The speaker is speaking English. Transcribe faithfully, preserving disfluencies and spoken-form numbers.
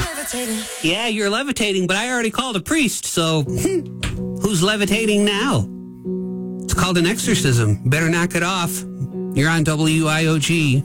Yeah, you're levitating, but I already called a priest, so who's levitating now? It's called an exorcism. Better knock it off. You're on W I O G.